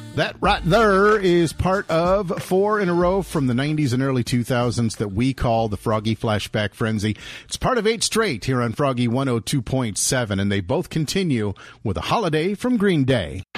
That right there is part of 4 in a row from the 90s and early 2000s that we call the Froggy Flashback Frenzy. It's part of 8 straight here on Froggy 102.7, and they both continue with a Holiday from Green Day.